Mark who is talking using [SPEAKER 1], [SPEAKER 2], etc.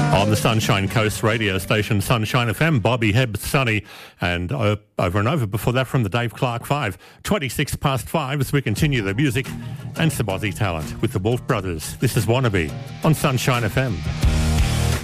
[SPEAKER 1] On the Sunshine Coast radio station, Sunshine FM, Bobby Hebb, Sunny, and over and over before that from the Dave Clark 5. 26 past 5 as we continue the music and some Aussie talent with the Wolf Brothers. This is Wannabe on Sunshine FM.